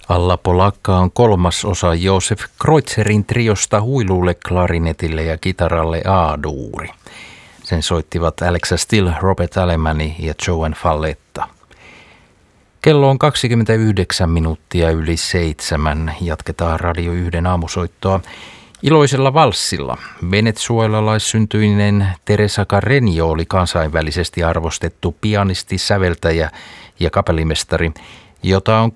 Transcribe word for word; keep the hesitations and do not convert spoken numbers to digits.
Alla Polakka on kolmas osa Josef Kreutzerin triosta huilulle, klarinetille ja kitaralle A-duuri. Sen soittivat Alexa Still, Robert Alemani ja Joan Falletta. Kello on kaksikymmentäyhdeksän minuuttia yli seitsemän. Jatketaan Radio yhden aamusoittoa iloisella valssilla. Venezuelalaissyntyinen Teresa Carreño oli kansainvälisesti arvostettu pianisti, säveltäjä ja kapellimestari, jota on